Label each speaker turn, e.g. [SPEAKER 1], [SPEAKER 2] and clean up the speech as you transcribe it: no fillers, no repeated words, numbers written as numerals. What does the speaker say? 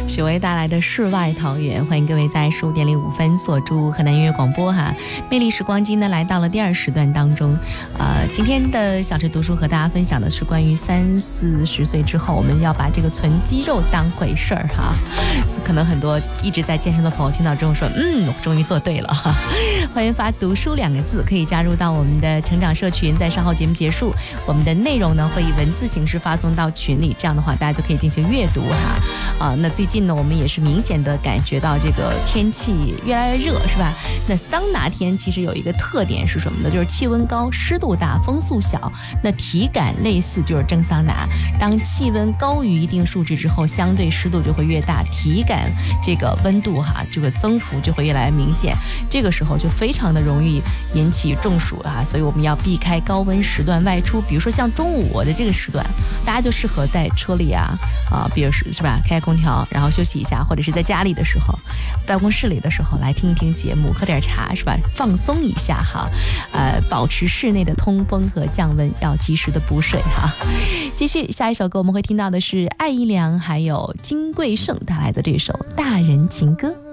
[SPEAKER 1] 许巍带来的世外桃源，欢迎各位在15点05分锁住河南音乐广播哈。魅力时光机呢来到了第2时段当中，今天的小陈读书和大家分享的是关于30-40岁之后，我们要把这个存肌肉当回事儿哈。可能很多一直在健身的朋友听到之后说，我终于做对了哈。欢迎发读书2个字，可以加入到我们的成长社群，在稍后节目结束，我们的内容呢会以文字形式发送到群里，这样的话大家就可以进行阅读哈。那最近呢，我们也是明显的感觉到这个天气越来越热，是吧？那桑拿天其实有一个特点是什么呢？就是气温高、湿度大、风速小，那体感类似就是蒸桑拿。当气温高于一定数值之后，相对湿度就会越大，体感这个温度这个增幅就会越来越明显。这个时候就非常的容易引起中暑所以我们要避开高温时段外出。比如说像中午的这个时段，大家就适合在车里比如是吧，开空调，然后休息一下，或者是在家里的时候、办公室里的时候来听一听节目，喝点茶，是吧？放松一下哈。保持室内的通风和降温，要及时的补水哈。继续下一首歌，我们会听到的是艾怡良还有金贵晟带来的这首《大人情歌》。